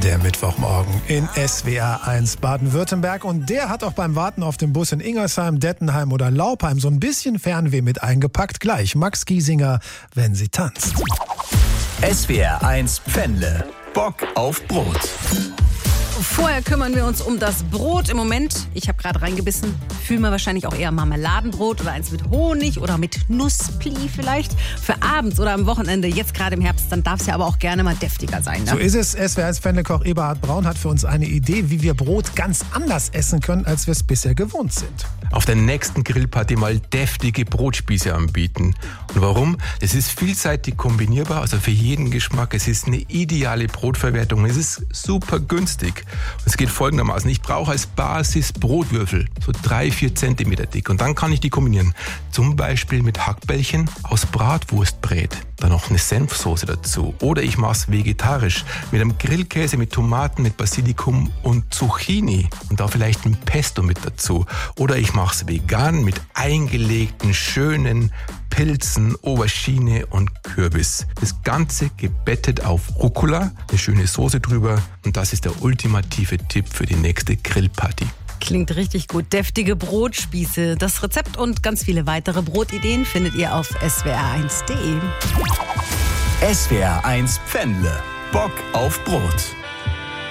Der Mittwochmorgen in SWR 1 Baden-Württemberg. Und der hat auch beim Warten auf den Bus in Ingersheim, Dettenheim oder Laupheim so ein bisschen Fernweh mit eingepackt. Gleich Max Giesinger, wenn sie tanzt. SWR 1 Pfändle. Bock auf Brot. Vorher kümmern wir uns um das Brot. Im Moment, ich habe gerade reingebissen, fühlen wir wahrscheinlich auch eher Marmeladenbrot oder eins mit Honig oder mit Nusspli vielleicht. Für abends oder am Wochenende, jetzt gerade im Herbst, dann darf es ja aber auch gerne mal deftiger sein. Ne? So ist es. SWR-Pfändekoch Eberhard Braun hat für uns eine Idee, wie wir Brot ganz anders essen können, als wir es bisher gewohnt sind. Auf der nächsten Grillparty mal deftige Brotspieße anbieten. Und warum? Es ist vielseitig kombinierbar, also für jeden Geschmack. Es ist eine ideale Brotverwertung. Es ist super günstig. Und es geht folgendermaßen. Ich brauche als Basis Brotwürfel, so 3-4 Zentimeter dick. Und dann kann ich die kombinieren. Zum Beispiel mit Hackbällchen aus Bratwurstbrät. Dann noch eine Senfsoße dazu. Oder ich mache es vegetarisch mit einem Grillkäse, mit Tomaten, mit Basilikum und Zucchini. Und da vielleicht ein Pesto mit dazu. Oder ich mache es vegan mit eingelegten, schönen Pilzen, Aubergine und Kürbis. Das Ganze gebettet auf Rucola, eine schöne Soße drüber. Und das ist der ultimative Tipp für die nächste Grillparty. Klingt richtig gut. Deftige Brotspieße. Das Rezept und ganz viele weitere Brotideen findet ihr auf swr1.de. SWR 1 Pfändle. Bock auf Brot.